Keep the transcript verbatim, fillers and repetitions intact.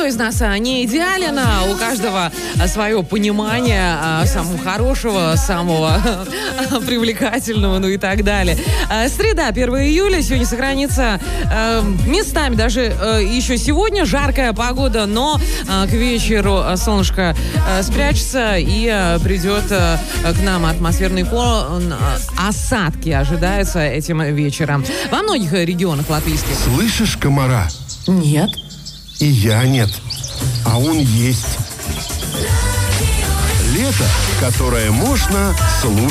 Никто из нас не идеален, у каждого свое понимание самого хорошего, самого привлекательного, ну и так далее. Среда, первое июля, сегодня сохранится местами даже еще сегодня жаркая погода, но к вечеру солнышко спрячется и придет к нам атмосферный фон. Осадки ожидаются этим вечером во многих регионах латвийских. Слышишь комара? Нет. И я нет. А он есть. Лето, которое можно слушать.